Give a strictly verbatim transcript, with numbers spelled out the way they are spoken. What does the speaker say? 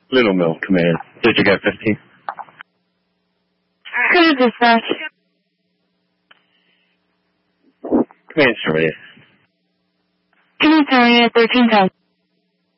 Little Mill, command. Did you get fifteen? Good dispatch. Command, Terminator. Command, Terminator, thirteen ten.